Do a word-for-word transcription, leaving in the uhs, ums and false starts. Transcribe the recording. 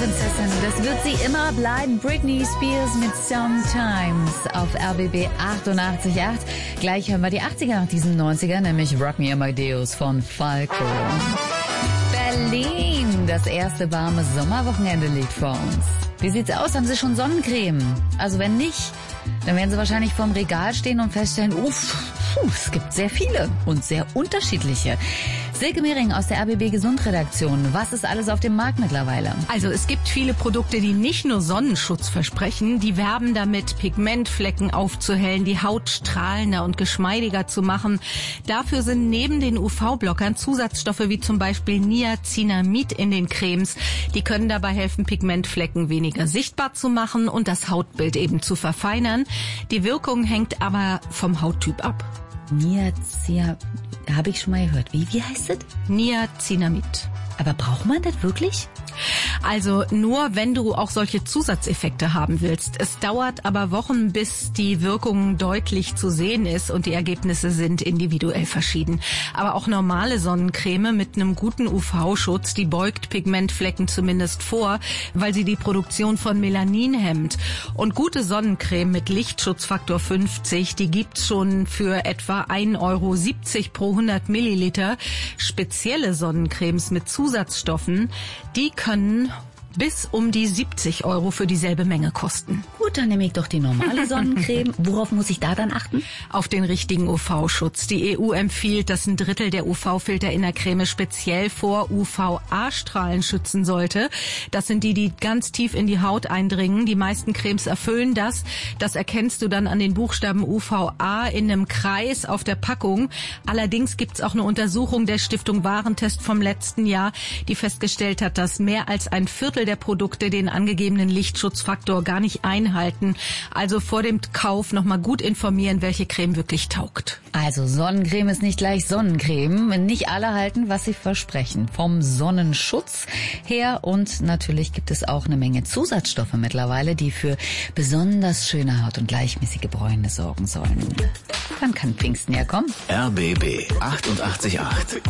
Prinzessin. Das wird sie immer bleiben. Britney Spears mit Sometimes auf R B B achtundachtzig Komma acht. Gleich hören wir die achtziger nach diesen neunziger, nämlich Rock Me Amadeus von Falco. Berlin, das erste warme Sommerwochenende liegt vor uns. Wie sieht's aus? Haben Sie schon Sonnencreme? Also wenn nicht, dann werden Sie wahrscheinlich vorm Regal stehen und feststellen, uff, es gibt sehr viele und sehr unterschiedliche. Silke Mehring aus der R B B Gesund-Redaktion. Was ist alles auf dem Markt mittlerweile? Also es gibt viele Produkte, die nicht nur Sonnenschutz versprechen, die werben damit, Pigmentflecken aufzuhellen, die Haut strahlender und geschmeidiger zu machen. Dafür sind neben den U V-Blockern Zusatzstoffe wie zum Beispiel Niacinamid in den Cremes. Die können dabei helfen, Pigmentflecken weniger sichtbar zu machen und das Hautbild eben zu verfeinern. Die Wirkung hängt aber vom Hauttyp ab. Niacinamid, habe ich schon mal gehört. Wie, wie heißt das? Niacinamid. Aber braucht man das wirklich? Also nur, wenn du auch solche Zusatzeffekte haben willst. Es dauert aber Wochen, bis die Wirkung deutlich zu sehen ist und die Ergebnisse sind individuell verschieden. Aber auch normale Sonnencreme mit einem guten U V-Schutz, die beugt Pigmentflecken zumindest vor, weil sie die Produktion von Melanin hemmt. Und gute Sonnencreme mit Lichtschutzfaktor fünfzig, die gibt's schon für etwa ein Euro siebzig pro hundert Milliliter. Spezielle Sonnencremes mit Zusatzstoffen, die können bis um die siebzig Euro für dieselbe Menge kosten. Gut, dann nehme ich doch die normale Sonnencreme. Worauf muss ich da dann achten? Auf den richtigen U V-Schutz. Die E U empfiehlt, dass ein Drittel der U V-Filter in der Creme speziell vor U V A-Strahlen schützen sollte. Das sind die, die ganz tief in die Haut eindringen. Die meisten Cremes erfüllen das. Das erkennst du dann an den Buchstaben U V A in einem Kreis auf der Packung. Allerdings gibt's auch eine Untersuchung der Stiftung Warentest vom letzten Jahr, die festgestellt hat, dass mehr als ein Viertel der Produkte den angegebenen Lichtschutzfaktor gar nicht einhalten. Also vor dem Kauf nochmal gut informieren, welche Creme wirklich taugt. Also Sonnencreme ist nicht gleich Sonnencreme. Nicht alle halten, was sie versprechen. Vom Sonnenschutz her, und natürlich gibt es auch eine Menge Zusatzstoffe mittlerweile, die für besonders schöne Haut und gleichmäßige Bräune sorgen sollen. Wann kann Pfingsten ja kommen? R B B achtundachtzig Komma acht.